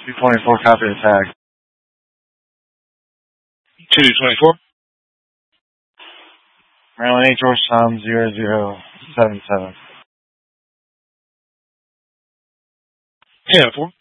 224, copy the tag. 224. Maryland 8, Georgetown 0077. 10-4.